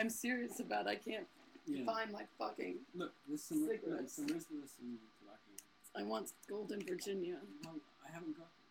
I'm serious about it. I can't find my fucking Look, there's some cigarettes. some tobacco. I want Golden Virginia. Well, I haven't got